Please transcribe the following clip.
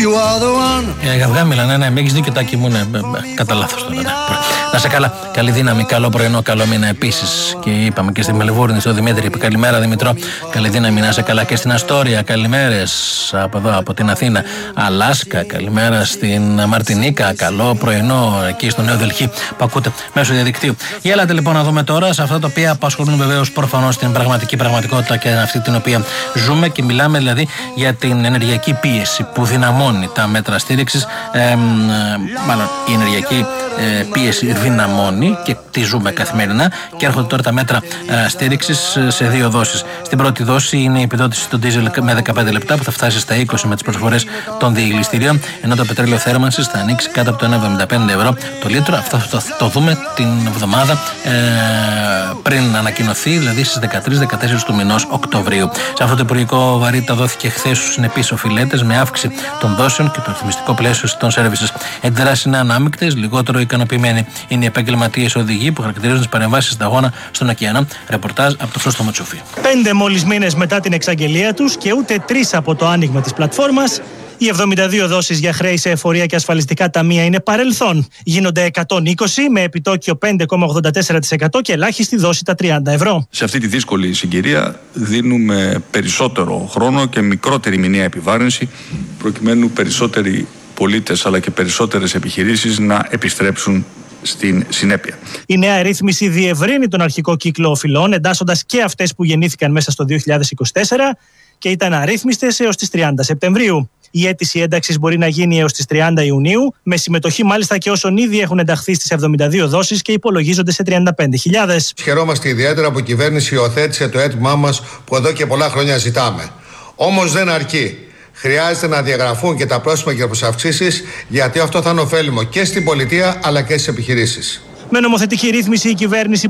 Γαυγά μιλάνε, ναι, μην έχεις δίκιο, Τάκη μου, ναι, κατά λάθος τώρα. Ναι. Να σε καλά, καλή δύναμη, καλό πρωινό, καλό μήνα επίσης. Και είπαμε και στη Μελβούρνη, στο Δημήτρη, καλημέρα Δημητρό, καλή δύναμη, να σε καλά και στην Αστόρια, καλημέρες από εδώ, από την Αθήνα. Αλάσκα, καλημέρα στην Μαρτινίκα, καλό πρωινό εκεί στο Νέο Δελχή που ακούτε μέσω διαδικτύου. Για έλατε λοιπόν να δούμε τώρα σε αυτά τα οποία απασχολούν βεβαίως προφανώς την πραγματικότητα και αυτή την οποία ζούμε, και μιλάμε δηλαδή για την ενεργειακή πίεση που δυναμώνει τα μέτρα στήριξης. Μάλλον η ενεργειακή πίεση δυναμώνει και τη ζούμε καθημερινά, και έρχονται τώρα τα μέτρα στήριξης σε δύο δόσεις. Στην πρώτη δόση είναι η επιδότηση του ντίζελ με 15 λεπτά που θα φτάσει στα 20 με τις προσφορές των διηγλιστηρίων, ενώ το πετρέλαιο θέρμανσης θα ανοίξει κάτω από το 1,75 ευρώ το λίτρο. Αυτό θα το δούμε την εβδομάδα πριν ανακοινωθεί, δηλαδή στις 13-14 του μηνός Οκτωβρίου. Σε αυτό το υπουργικό βαρύτητα δόθηκε χθες στους συνεπείς οφειλέτες με αύξηση των δόσεων και το ρυθμιστικό πλαίσιο των services. Αντιδράσεις είναι ανάμεικτες, λιγότερο ικανοποιημένοι είναι οι επαγγελματίες οδηγοί που χαρακτηρίζουν τις παρεμβάσεις σταγόνα στον ωκεανό. Ρεπορτάζ από το Φρόστο Ματσούφι. 5 μόλις μήνες μετά την εξαγγελία τους και ούτε 3 από το άνοιγμα της πλατφόρμας, οι 72 δόσεις για χρέη σε εφορία και ασφαλιστικά ταμεία είναι παρελθόν. Γίνονται 120 με επιτόκιο 5,84% και ελάχιστη δόση τα 30 ευρώ. Σε αυτή τη δύσκολη συγκυρία δίνουμε περισσότερο χρόνο και μικρότερη μηνιαία επιβάρυνση, προκειμένου περισσότεροι πολίτες αλλά και περισσότερες επιχειρήσεις να επιστρέψουν στην συνέπεια. Η νέα ρύθμιση διευρύνει τον αρχικό κύκλο οφειλών, εντάσσοντας και αυτές που γεννήθηκαν μέσα στο 2024 και ήταν αρρύθμιστες έως τις 30 Σεπτεμβρίου. Η αίτηση ένταξης μπορεί να γίνει έως τις 30 Ιουνίου, με συμμετοχή μάλιστα και όσων ήδη έχουν ενταχθεί στις 72 δόσεις και υπολογίζονται σε 35.000. Χαιρόμαστε ιδιαίτερα που η κυβέρνηση υιοθέτησε το αίτημά μας που εδώ και πολλά χρόνια ζητάμε. Όμως δεν αρκεί. Χρειάζεται να διαγραφούν και τα πρόστιμα και προσαυξήσεις, γιατί αυτό θα είναι ωφέλιμο και στην πολιτεία αλλά και στις επιχειρήσεις. Με νομοθετική ρύθμιση η κυβέρνηση